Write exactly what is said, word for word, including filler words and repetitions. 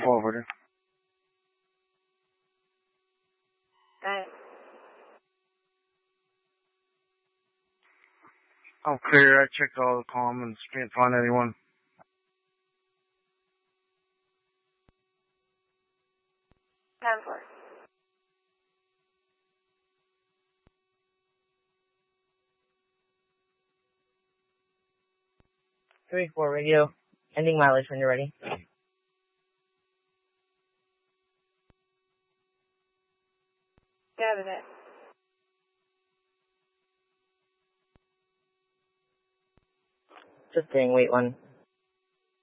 forwarded. Alright. I'm clear. I checked all the comments. Can't find anyone. ten four. three four radio. Ending mileage when you're ready. Got it. Just saying, wait one.